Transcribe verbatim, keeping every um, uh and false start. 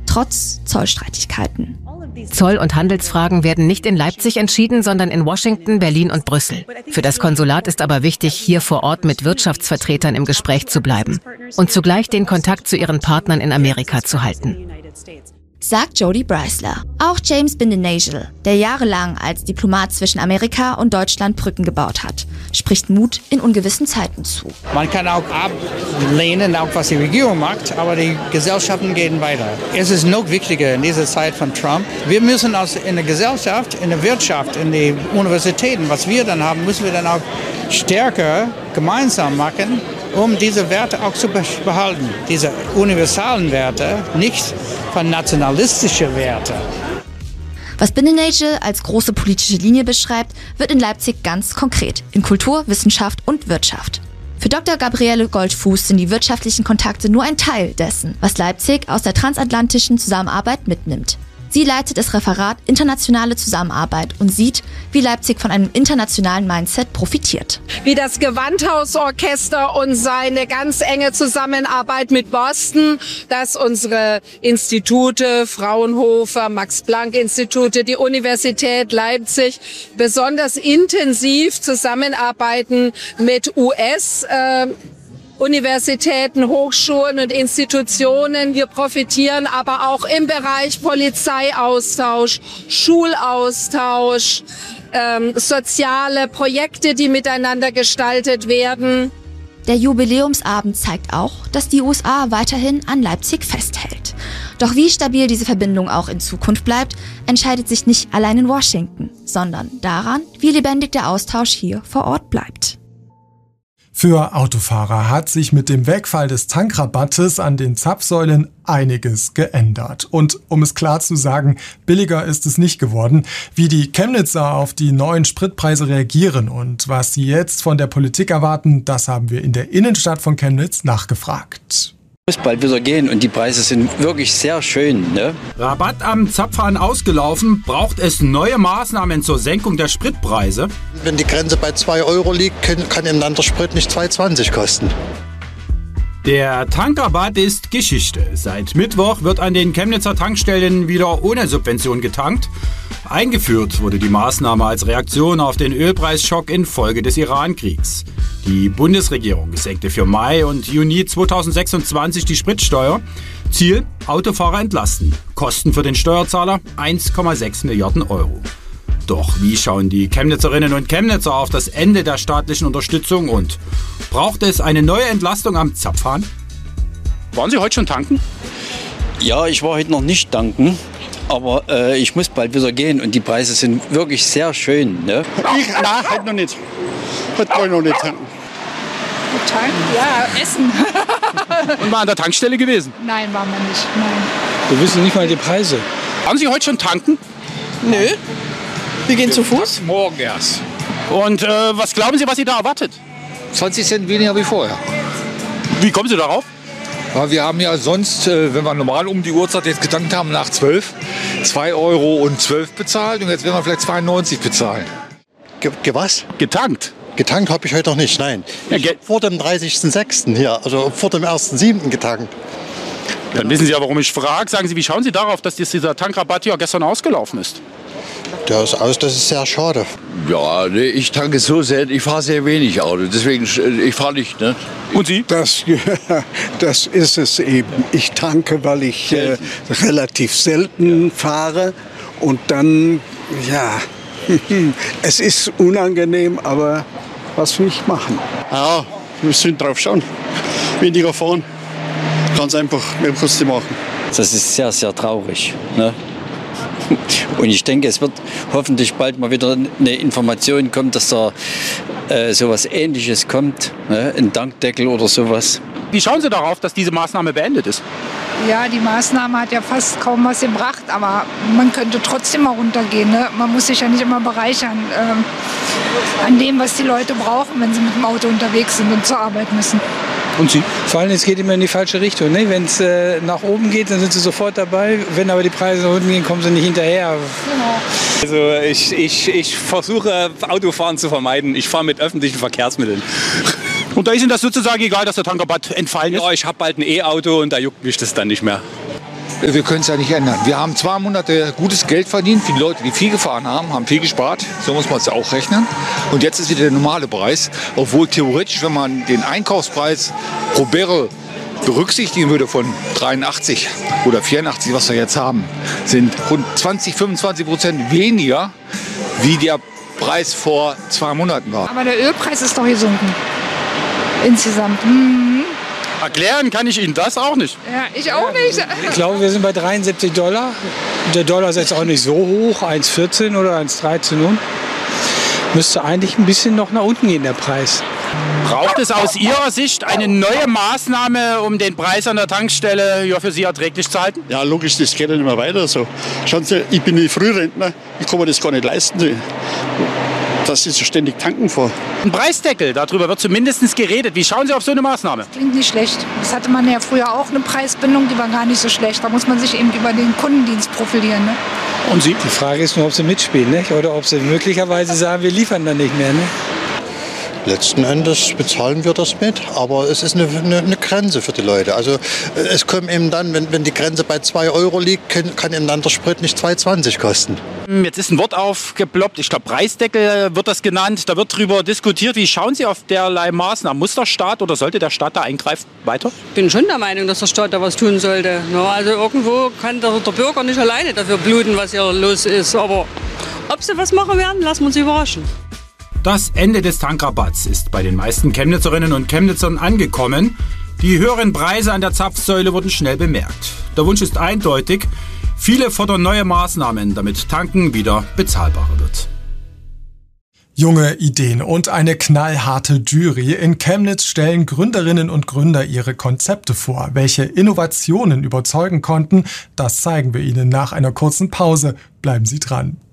trotz Zollstreitigkeiten. Zoll- und Handelsfragen werden nicht in Leipzig entschieden, sondern in Washington, Berlin und Brüssel. Für das Konsulat ist aber wichtig, hier vor Ort mit Wirtschaftsvertretern im Gespräch zu bleiben und zugleich den Kontakt zu ihren Partnern in Amerika zu halten. Sagt Jody Breisler. Auch James Bindenagel, der jahrelang als Diplomat zwischen Amerika und Deutschland Brücken gebaut hat, spricht Mut in ungewissen Zeiten zu. Man kann auch ablehnen, auch was die Regierung macht, aber die Gesellschaften gehen weiter. Es ist noch wichtiger in dieser Zeit von Trump. Wir müssen aus in der Gesellschaft, in der Wirtschaft, in den Universitäten, was wir dann haben, müssen wir dann auch stärker gemeinsam machen, um diese Werte auch zu behalten. Diese universalen Werte, nicht von nationalistischen Werten. Was Bindenagel als große politische Linie beschreibt, wird in Leipzig ganz konkret in Kultur, Wissenschaft und Wirtschaft. Für Doktor Gabriele Goldfuß sind die wirtschaftlichen Kontakte nur ein Teil dessen, was Leipzig aus der transatlantischen Zusammenarbeit mitnimmt. Sie leitet das Referat Internationale Zusammenarbeit und sieht, wie Leipzig von einem internationalen Mindset profitiert. Wie das Gewandhausorchester und seine ganz enge Zusammenarbeit mit Boston, dass unsere Institute, Fraunhofer, Max-Planck-Institute, die Universität Leipzig besonders intensiv zusammenarbeiten mit U S äh, Universitäten, Hochschulen und Institutionen. Wir profitieren aber auch im Bereich Polizeiaustausch, Schulaustausch, ähm, soziale Projekte, die miteinander gestaltet werden. Der Jubiläumsabend zeigt auch, dass die U S A weiterhin an Leipzig festhält. Doch wie stabil diese Verbindung auch in Zukunft bleibt, entscheidet sich nicht allein in Washington, sondern daran, wie lebendig der Austausch hier vor Ort bleibt. Für Autofahrer hat sich mit dem Wegfall des Tankrabattes an den Zapfsäulen einiges geändert. Und um es klar zu sagen, billiger ist es nicht geworden. Wie die Chemnitzer auf die neuen Spritpreise reagieren und was sie jetzt von der Politik erwarten, das haben wir in der Innenstadt von Chemnitz nachgefragt. Muss bald wieder gehen und die Preise sind wirklich sehr schön. Ne? Rabatt am Zapfhahn ausgelaufen. Braucht es neue Maßnahmen zur Senkung der Spritpreise? Wenn die Grenze bei zwei Euro liegt, kann im Land der Sprit nicht zwei zwanzig kosten. Der Tankrabatt ist Geschichte. Seit Mittwoch wird an den Chemnitzer Tankstellen wieder ohne Subvention getankt. Eingeführt wurde die Maßnahme als Reaktion auf den Ölpreisschock infolge des Iran-Kriegs. Die Bundesregierung senkte für Mai und Juni zweitausendsechsundzwanzig die Spritsteuer. Ziel: Autofahrer entlasten. Kosten für den Steuerzahler eins Komma sechs Milliarden Euro. Doch wie schauen die Chemnitzerinnen und Chemnitzer auf das Ende der staatlichen Unterstützung und braucht es eine neue Entlastung am Zapfhahn? Waren Sie heute schon tanken? Ja, ich war heute noch nicht tanken, aber äh, ich muss bald wieder gehen und die Preise sind wirklich sehr schön. Ne? Ich, nein, heute noch nicht. Heute wollen wir noch nicht tanken. Tanken? Ja, essen. Und mal an der Tankstelle gewesen? Nein, waren wir nicht. Nein. Wir wissen nicht mal die Preise. Waren Sie heute schon tanken? Nö. Wir gehen zu Fuß. Morgen erst. Und äh, was glauben Sie, was Sie da erwartet? zwanzig Cent weniger wie vorher. Wie kommen Sie darauf? Ja, wir haben ja sonst, äh, wenn wir normal um die Uhrzeit jetzt getankt haben, nach zwölf, zwei Euro und zwölf bezahlt und jetzt werden wir vielleicht zweiundneunzig bezahlen. Ge, ge was? Getankt. Getankt habe ich heute noch nicht, nein. Ja, ich vor dem dreißigsten sechsten hier, also vor dem ersten siebten getankt. Dann genau. Wissen Sie ja, warum ich frage. Sagen Sie, wie schauen Sie darauf, dass dieser Tankrabatt hier gestern ausgelaufen ist? Der ist aus, das ist sehr schade. Ja, nee, ich tanke so selten, ich fahre sehr wenig Auto, deswegen, ich fahre nicht. Ne? Und Sie? Das, das ist es eben. Ich tanke, weil ich äh, relativ selten fahre und dann, ja, es ist unangenehm, aber was will ich machen? Ja, wir müssen drauf schauen. Weniger fahren, ganz einfach mit dem Kosten machen. Das ist sehr, sehr traurig. Ne? Und ich denke, es wird hoffentlich bald mal wieder eine Information kommen, dass da äh, sowas Ähnliches kommt, ne? Ein Tankdeckel oder sowas. Wie schauen Sie darauf, dass diese Maßnahme beendet ist? Ja, die Maßnahme hat ja fast kaum was gebracht, aber man könnte trotzdem mal runtergehen. Ne? Man muss sich ja nicht immer bereichern ähm, an dem, was die Leute brauchen, wenn sie mit dem Auto unterwegs sind und zur Arbeit müssen. Und Sie? Vor allem, es geht immer in die falsche Richtung. Ne? Wenn es äh, nach oben geht, dann sind sie sofort dabei. Wenn aber die Preise nach unten gehen, kommen sie nicht hinterher. Genau. Also ich, ich, ich versuche, Autofahren zu vermeiden. Ich fahre mit öffentlichen Verkehrsmitteln. Und da ist Ihnen das sozusagen egal, dass der Tankrabatt entfallen ist? Ja, ich habe bald ein E-Auto und da juckt mich das dann nicht mehr. Wir können es ja nicht ändern. Wir haben zwei Monate gutes Geld verdient für die Leute, die viel gefahren haben, haben viel gespart. So muss man es ja auch rechnen. Und jetzt ist wieder der normale Preis. Obwohl theoretisch, wenn man den Einkaufspreis pro Barrel berücksichtigen würde von dreiundachtzig oder vierundachtzig, was wir jetzt haben, sind rund zwanzig, fünfundzwanzig Prozent weniger, wie der Preis vor zwei Monaten war. Aber der Ölpreis ist doch gesunken. Insgesamt. Mhm. Erklären kann ich Ihnen das auch nicht. Ja, ich auch nicht. Ich glaube, wir sind bei dreiundsiebzig Dollar. Der Dollar ist jetzt auch nicht so hoch, eins Komma vierzehn oder eins Komma dreizehn nun. Müsste eigentlich ein bisschen noch nach unten gehen, der Preis. Braucht es aus Ihrer Sicht eine neue Maßnahme, um den Preis an der Tankstelle ja, für Sie erträglich zu halten? Ja, logisch, das geht ja nicht mehr weiter so. Schauen Sie, ich bin nicht Frührentner, ich kann mir das gar nicht leisten, dass Sie so ständig tanken vor. Ein Preisdeckel, darüber wird zumindest geredet. Wie schauen Sie auf so eine Maßnahme? Klingt nicht schlecht. Das hatte man ja früher auch, eine Preisbindung, die war gar nicht so schlecht. Da muss man sich eben über den Kundendienst profilieren. Ne? Und Sie? Die Frage ist nur, ob Sie mitspielen, nicht? Oder ob Sie möglicherweise sagen, wir liefern dann nicht mehr. Ne? Letzten Endes bezahlen wir das mit, aber es ist eine, eine, eine Grenze für die Leute. Also es kommt eben dann, wenn, wenn die Grenze bei zwei Euro liegt, kann, kann eben dann der Sprit nicht zwei zwanzig kosten. Jetzt ist ein Wort aufgeploppt, ich glaube Preisdeckel wird das genannt, da wird darüber diskutiert. Wie schauen Sie auf derlei Maßnahmen? Muss der Staat oder sollte der Staat da eingreifen weiter? Ich bin schon der Meinung, dass der Staat da was tun sollte. Also irgendwo kann der, der Bürger nicht alleine dafür bluten, was hier los ist. Aber ob sie was machen werden, lassen wir uns überraschen. Das Ende des Tankrabatts ist bei den meisten Chemnitzerinnen und Chemnitzern angekommen. Die höheren Preise an der Zapfsäule wurden schnell bemerkt. Der Wunsch ist eindeutig. Viele fordern neue Maßnahmen, damit Tanken wieder bezahlbarer wird. Junge Ideen und eine knallharte Jury. In Chemnitz stellen Gründerinnen und Gründer ihre Konzepte vor. Welche Innovationen überzeugen konnten, das zeigen wir Ihnen nach einer kurzen Pause. Bleiben Sie dran.